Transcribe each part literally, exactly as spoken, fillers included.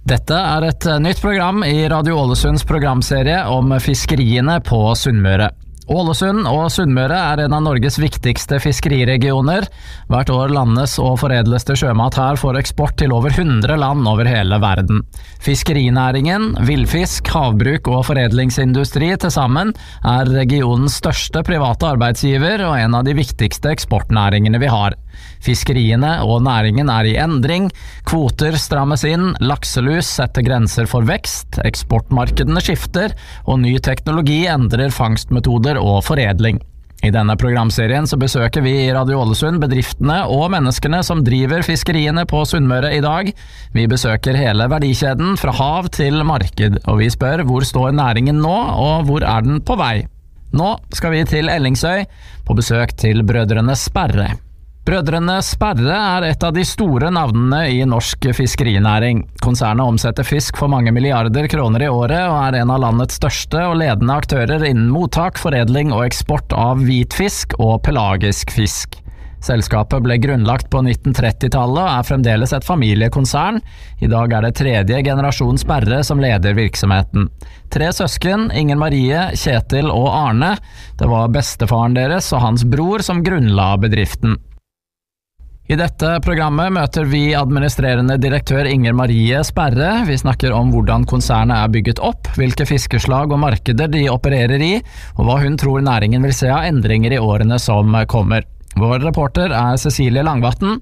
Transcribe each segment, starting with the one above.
Dette er et nytt program i Radio Ålesunds programserie om fiskeriene på Sunnmøre. Ålesund og Sunnmøre er en av Norges viktigste fiskeriregioner. Hvert år landes og foredles det sjømat her for eksport til over hundre land over hele verden. Fiskerinæringen, villfisk, havbruk og foredlingsindustri til sammen er regionens største private arbeidsgiver og en av de viktigste eksportnæringene vi har. Fiskeriene og næringen er i endring, kvoter strammes inn, lakselus setter grenser for vekst, eksportmarkedene skifter, og ny teknologi endrer fangstmetoder og foredling. I denne programserien så besøker vi i Radio Ålesund bedriftene og menneskene som driver fiskeriene på Sunnmøre i dag. Vi besøker hele verdikjeden fra hav til marked, og vi spør hvor står næringen nå, og hvor er den på vei? Nå skal vi til Ellingsøy, på besøk til brødrene Sperre. Brødrene Sperre er et av de store navnene i norsk fiskerinæring. Konsernet omsetter fisk for mange milliarder kroner i året, og er en av landets største og ledende aktører innen mottak, foredling og eksport av hvitfisk og pelagisk fisk. Selskapet ble grunnlagt på nitten trettitallet og er fremdeles et familiekonsern. I dag er det tredje generasjon Sperre som leder virksomheten. Tre søsken, Inger Marie, Kjetil og Arne. Det var bestefaren deres og hans bror som grunnla bedriften. I dette programmet møter vi administrerende direktør Inger Marie Sperre. Vi snakker om hvordan konsernet er bygget opp, hvilke fiskeslag og markeder de opererer i, og hva hun tror næringen vil se av endringer i årene som kommer. Vår reporter er Cecilie Langvatn.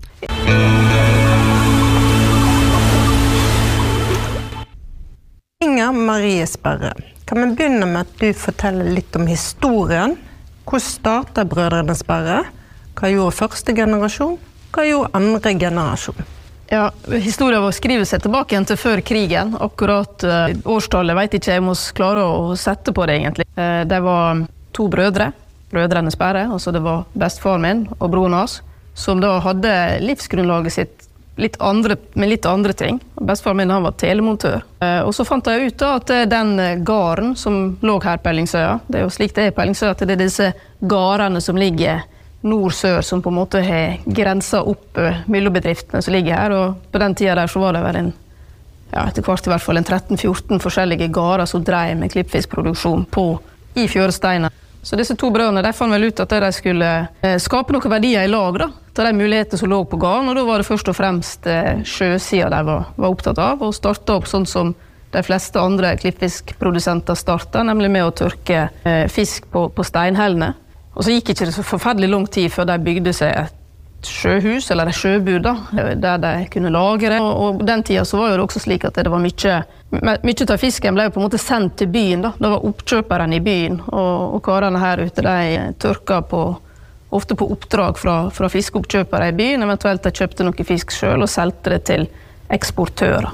Inger Marie Sperre, kan vi begynne med at du forteller litt om historien? Hvordan startet brødrene Sperre? Hva gjorde første generasjon? Hva gjorde andre generasjon? Ja, historien vår skriver seg tilbake igjen til før krigen. Akkurat uh, årstallet vet ikke jeg om vi klarer å sette på det egentlig. Uh, det var to brødre, brødrene Sperre, altså det var bestefar min og broren hans, som da hadde livsgrunnlaget sitt litt andre, med litt andre ting. Bestefar min han var telemontør. Uh, og så fant jeg ut da at den garen som lå her på Ellingsøya, det er jo slik det er på Ellingsøya, at det er disse garene som ligger nord-sør som på en måte har grenset opp uh, millebedriftene som ligger her, og på den tiden der så var det vel en, ja, etter hvert i hvert fall en tretten fjorten forskjellige garer som drev med klippfiskproduksjon på i fjøresteiner. Så disse to brødrene, de fant vel ut at de skulle uh, skape noen verdier i lag da, til de muligheter som lå på garen, og da var det først og fremst uh, sjøsiden de var, var opptatt av, og startet opp sånn som de fleste andre klippfiskprodusenter startet, nemlig med å tørke uh, fisk på, på steinhellene. Og så gikk ikke det så forferdelig lang tid før de bygde seg et sjøhus, eller et sjøbud da, der de kunne lagre. Og, og på den tiden så var jo det også slik at det var mye, mye av fisken ble jo på en måte sendt til byen da. Det var oppkjøperen i byen, og, og karene her ute, de tørket på, ofte på oppdrag fra, fra fiskeoppkjøpere i byen, eventuelt de kjøpte noe fisk selv og selte det til eksportører.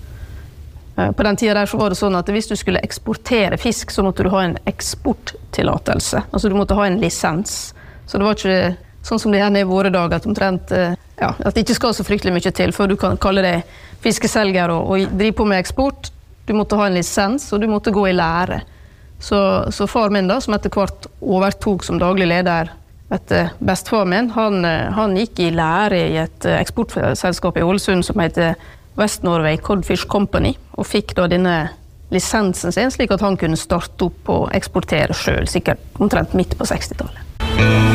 På den tiden der så var det sånn at hvis du skulle eksportere fisk, så måtte du ha en eksporttillatelse. Altså du måtte ha en lisens. Så det var ikke sånn som det er i våre dager, at, omtrent, ja, at det ikke skal så fryktelig mye til før du kan kalle deg fiskeselger og, og drive på med eksport. Du måtte ha en lisens, og du måtte gå i lære. Så, så far min da, som etter hvert overtok som daglig leder etter bestefar min, han, han gikk i lære i et eksportselskap i Ålesund som heter West Norway Codfish Company, og fikk da denne lisensen sin, slik at han kunne starte opp og eksportere selv, sikkert omtrent midt på sekstitallet.